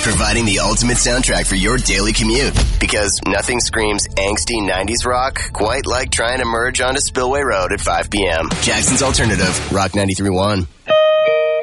providing the ultimate soundtrack for your daily commute. Because nothing screams angsty 90s rock quite like trying to merge onto Spillway Road at 5 p.m. Jackson's Alternative, Rock 93.1.